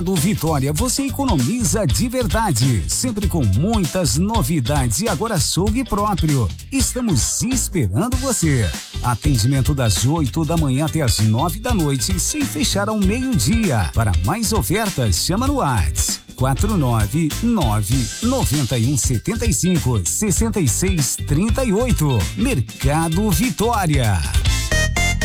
Do Vitória, você economiza de verdade, sempre com muitas novidades e agora açougue próprio. Estamos esperando você. Atendimento das 8 da manhã até as 9 da noite, sem fechar ao meio-dia. Para mais ofertas, chama no WhatsApp 499-9175-6638. Mercado Vitória.